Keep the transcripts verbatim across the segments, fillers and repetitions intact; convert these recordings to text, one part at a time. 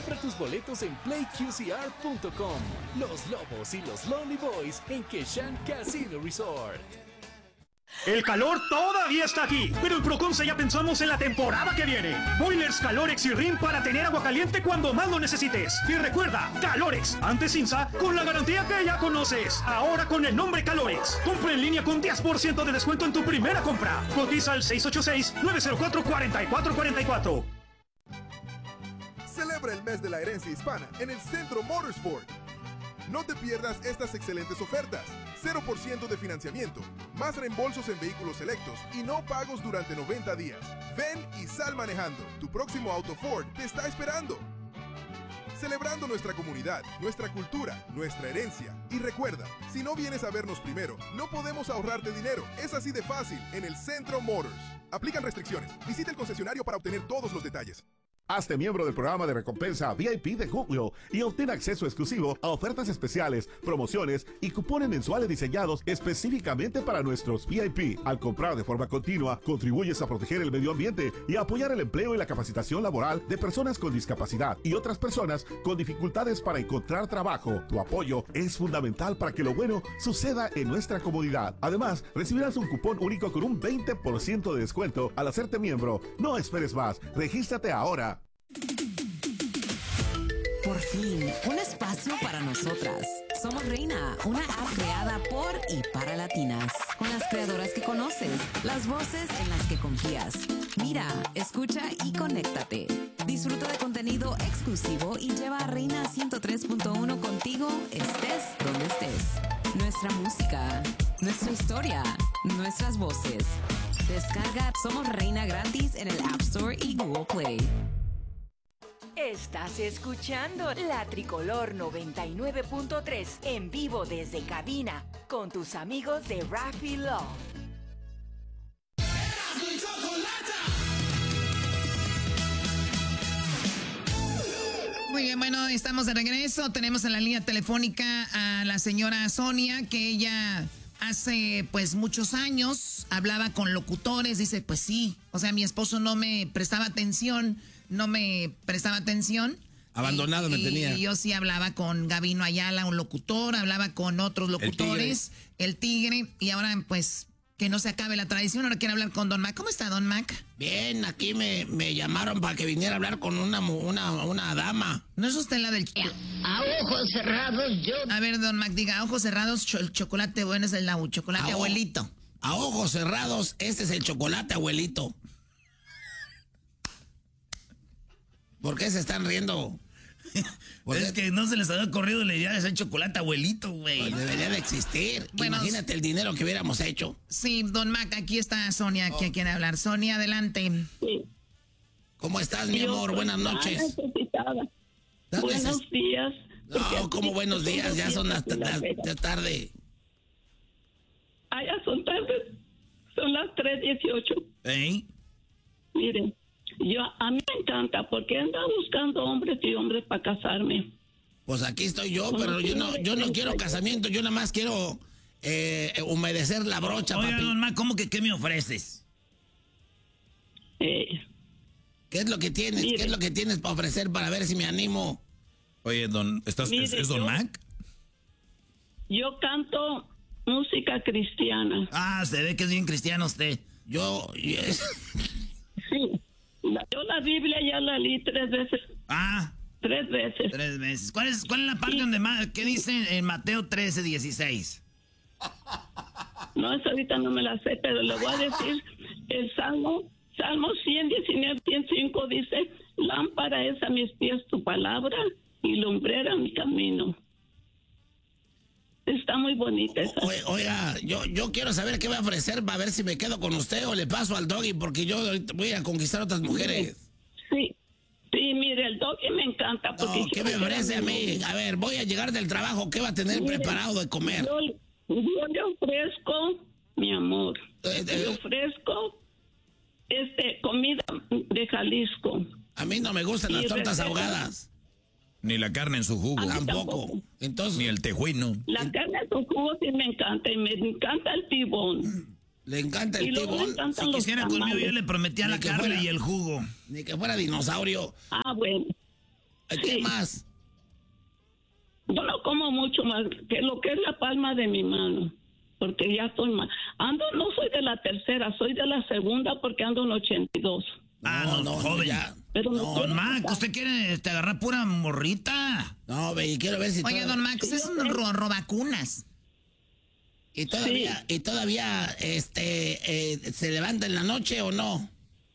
Compra tus boletos en play q c r punto com. Los Lobos y los Lonely Boys en Keshan Casino Resort. El calor todavía está aquí, pero en Proconsa ya pensamos en la temporada que viene. Boilers Calorex y Rim para tener agua caliente cuando más lo necesites. Y recuerda, Calorex, antes Insa, con la garantía que ya conoces. Ahora con el nombre Calorex. Compra en línea con diez por ciento de descuento en tu primera compra. Cotiza al seis ocho seis, nueve cero cuatro, cuatro cuatro cuatro cuatro. Celebra el mes de la herencia hispana en el Centro Motorsport. No te pierdas estas excelentes ofertas. cero por ciento de financiamiento, más reembolsos en vehículos selectos y no pagos durante noventa días. Ven y sal manejando. Tu próximo auto Ford te está esperando. Celebrando nuestra comunidad, nuestra cultura, nuestra herencia. Y recuerda, si no vienes a vernos primero, no podemos ahorrarte dinero. Es así de fácil en el Centro Motors. Aplican restricciones. Visita el concesionario para obtener todos los detalles. Hazte miembro del programa de recompensa V I P de Julio y obtén acceso exclusivo a ofertas especiales, promociones y cupones mensuales diseñados específicamente para nuestros V I P. Al comprar de forma continua, contribuyes a proteger el medio ambiente y a apoyar el empleo y la capacitación laboral de personas con discapacidad y otras personas con dificultades para encontrar trabajo. Tu apoyo es fundamental para que lo bueno suceda en nuestra comunidad. Además, recibirás un cupón único con un veinte por ciento de descuento al hacerte miembro. No esperes más, regístrate ahora. Por fin, un espacio para nosotras. Somos Reina, una app creada por y para latinas. Con las creadoras que conoces, las voces en las que confías. Mira, escucha y conéctate. Disfruta de contenido exclusivo y lleva a Reina ciento tres punto uno contigo, estés donde estés. Nuestra música, nuestra historia, nuestras voces. Descarga Somos Reina gratis en el App Store y Google Play. Estás escuchando La Tricolor noventa y nueve punto tres en vivo desde cabina con tus amigos de Raffy Love. Muy bien, bueno, estamos de regreso. Tenemos en la línea telefónica a la señora Sonia, que ella hace pues muchos años hablaba con locutores. Dice, pues sí, o sea, mi esposo no me prestaba atención. No me prestaba atención. Abandonado y, me tenía. Y yo sí hablaba con Gabino Ayala, un locutor, hablaba con otros locutores, el tigre, el tigre y ahora pues que no se acabe la tradición, ahora quiere hablar con Don Mac. ¿Cómo está, Don Mac? Bien, aquí me, me llamaron para que viniera a hablar con una, una, una dama. ¿No es usted la del... A ojos cerrados yo... A ver, Don Mac, diga, a ojos cerrados, cho el chocolate bueno es el Lau, chocolate a abuelito. A ojos cerrados, este es el chocolate abuelito. ¿Por qué se están riendo? Es que no se les había ocurrido la idea de hacer chocolate abuelito, güey. Pues debería de existir. Bueno, imagínate el dinero que hubiéramos hecho. Sí, Don Mac, aquí está Sonia, oh. que quiere hablar. Sonia, adelante. Sí. ¿Cómo estás, mi amor? Yo buenas noches. Buenos neces días. No, ¿cómo buenos días? Ya son las la tarde. Ah, ya son tarde. Son las tres dieciocho. ¿Eh? Miren. Yo, a mí me encanta porque ando buscando hombres y hombres para casarme. Pues aquí estoy yo, pero yo no, yo no quiero casamiento, yo nada más quiero eh, humedecer la brocha, Oiga, papi. Don Mac, ¿cómo que qué me ofreces? Eh, ¿Qué es lo que tienes? Mire, ¿qué es lo que tienes para ofrecer para ver si me animo? Oye, Don, ¿estás, mire, ¿es, es Don yo, Mac? Yo canto música cristiana. Ah, se ve que es bien cristiano usted. Yo... Yes. Sí. Yo la Biblia ya la leí tres veces. Ah. Tres veces. Tres veces. ¿Cuál es, cuál es la parte sí. donde más, qué dice en Mateo trece, dieciséis? No, esa ahorita no me la sé, pero le voy a decir el Salmo, Salmo cien diecinueve, ciento cinco dice, lámpara es a mis pies tu palabra y lumbrera mi camino. Está muy bonita esa. O, oiga, yo, yo quiero saber qué va a ofrecer para ver si me quedo con usted o le paso al Doggy, porque yo voy a conquistar a otras mujeres. Sí, sí, mire, el Doggy me encanta. Porque no, ¿qué me ofrece a mí? A ver, voy a llegar del trabajo, ¿qué va a tener mire, preparado de comer? Yo, yo le ofrezco, mi amor, eh, eh, le ofrezco este, comida de Jalisco. A mí no me gustan las tortas respeto. ahogadas. Ni la carne en su jugo. Tampoco. tampoco. Entonces, ni el tejuino. La carne en su jugo sí me encanta y me encanta el tibón. Le encanta el y tibón. Si quisiera conmigo yo le prometía ni la carne fuera, y el jugo. Ni que fuera dinosaurio. Ah, bueno. ¿Qué Sí. más? Yo no como mucho más que lo que es la palma de mi mano, porque ya estoy mal. Ando, no soy de la tercera, soy de la segunda porque ando en ochenta y dos. Ah, no, no, joven. ya. Pero no, Don Mac, ¿usted quiere este, agarrar pura morrita? No, ve, y quiero ver si... Oye, todo- don Max, es un ro robacunas. Y todavía, y todavía, este, eh, ¿se levanta en la noche o no?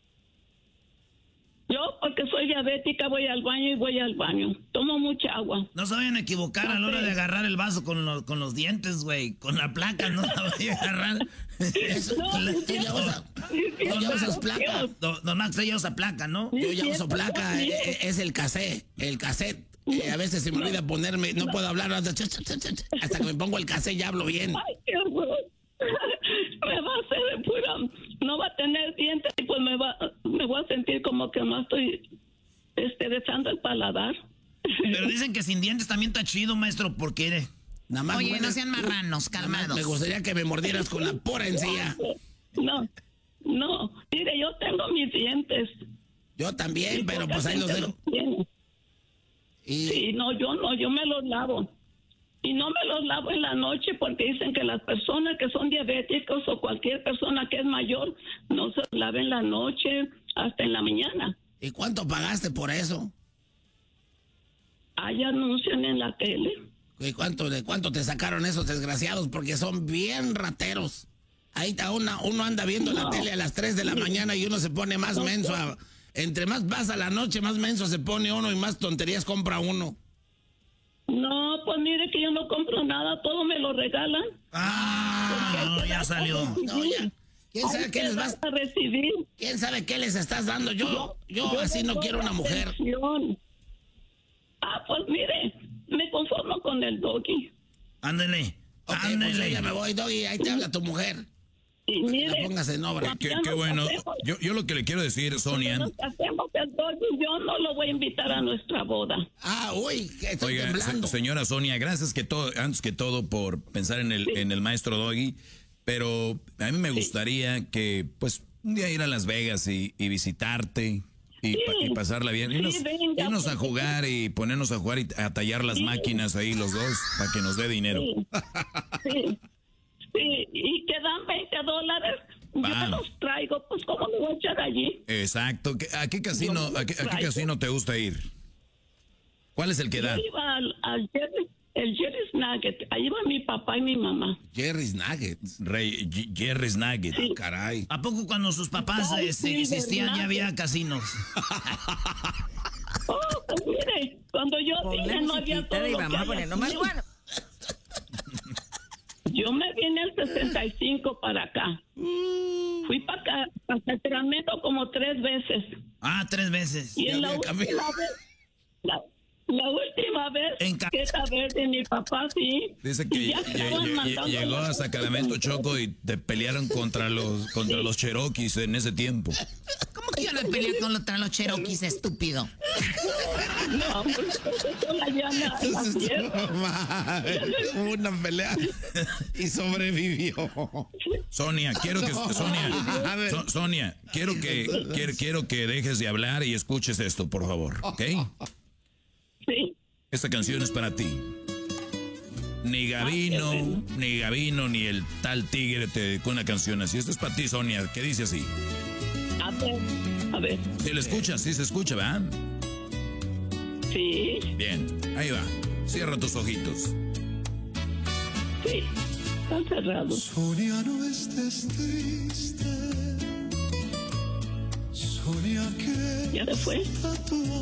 Yo, porque soy diabética, voy al baño y voy al baño. Tomo mucha agua. No se vayan a equivocar a la hora Ok. de agarrar el vaso con, los con los dientes, güey. Con la placa, no la vayan a agarrar. Eso, tú, tú ya usas, tú ya usas placa. Don, don Max, ella usa placa, ¿no? Yo ya uso placa, eh, eh, es el cassette, el cassette. Eh, a veces se me olvida ponerme, no puedo hablar hasta, hasta que me pongo el cassette ya hablo bien. Ay, qué horror. Me va a hacer de pura... No va a tener dientes y pues me va me voy a sentir como que no estoy este, besando el paladar. Pero dicen que sin dientes también está chido, maestro, porque... Nada más Oye, huele- no sean marranos, nada más calmados. me gustaría que me mordieras con la pura encía. No, no. Mire, yo tengo mis dientes. Yo también, Y pero poca pues ahí los gente dejo. tiene. Y Sí, no, yo no, yo me los lavo. Y no me los lavo en la noche porque dicen que las personas que son diabéticos o cualquier persona que es mayor no se los lava en la noche hasta en la mañana. ¿Y cuánto pagaste por eso? Ahí anuncian en la tele. ¿Y cuánto, de cuánto te sacaron esos desgraciados? Porque son bien rateros. Ahí está una, uno anda viendo la No. tele a las tres de la mañana y uno se pone más No. menso. a- entre más pasa la noche, más menso se pone uno y más tonterías compra uno. No, pues mire que yo no compro nada, todo me lo regalan. Ah, ya salió. No, ya. ¿Quién sabe Hay qué que les vas? dar a recibir. ¿Quién sabe qué les estás dando? Yo, yo así les no doy quiero una mujer. atención. Ah, pues mire, me conformo con el doggy. Ándele. Ok, pues Ándele. yo ya me voy, Doggy, ahí te habla tu mujer. Y La mire, pongas en obra. Qué, Ya qué nos bueno. hacemos. Yo, yo lo que le quiero decir, Sonia. nos hacemos el doggy, yo no lo voy a invitar a nuestra boda. Ah, uy, que estoy Oiga, temblando. se- señora Sonia, gracias que todo, antes que todo por pensar en el, Sí. en el maestro Doggy, pero a mí me gustaría que, pues, un día ir a Las Vegas y, y visitarte y, Sí. pa- y pasarla bien. Sí, Irnos, venga, irnos a pues. jugar y ponernos a jugar y a tallar las Sí. máquinas ahí los dos para que nos dé dinero. Sí, sí, sí, y que dan veinte dólares, yo me Vamos. los traigo, pues ¿cómo me voy a echar allí? Exacto. ¿Qué- ¿A qué casino, Yo a qué, a qué traigo. casino te gusta ir? ¿Cuál es el que da? Yo iba al, al Jerry, el Jerry's Nugget, ahí va mi papá y mi mamá. Jerry's Nuggets. Rey, G- Jerry's Nugget. Sí. Caray. ¿A poco cuando sus papás Ay, este, sí, existían ya ¿verdad? había casinos? Oh, pues mire, cuando yo Pon la vine no había musiquita todo y lo vamos que a hay ponernos aquí. más bueno. Yo me vine el sesenta y cinco para acá. Fui para acá, para Sacramento como tres veces. Ah, tres veces. Y Ya en la había última camino. vez, la, la última vez En ca- que saber de mi papá, sí. Dice que Y ya lle- estaban lle- mandando llegó a las Sacramento cosas. Choco y te pelearon contra los contra los Cherokees en ese tiempo. ¿Cómo que yo no peleé contra los Cherokees, estúpido? No, pues, eso la llama a la tierra. Hubo una pelea y sobrevivió. Sonia, quiero que No. Sonia, A ver. So- Sonia, quiero que quiero, quiero que dejes de hablar y escuches esto, por favor, ¿ok? Sí. Esta canción es para ti. Ni Gavino, ni Gavino, ni el tal tigre te dedicó una canción así. Esto es para ti, Sonia, que dice así. A ver, a ver. Si lo escuchas, sí se escucha, ¿verdad? Sí, Bien, ahí va. Cierra tus ojitos. sí. Están cerrados. Sonia, no estés triste. Sonia, que ¿Ya se fue? a tu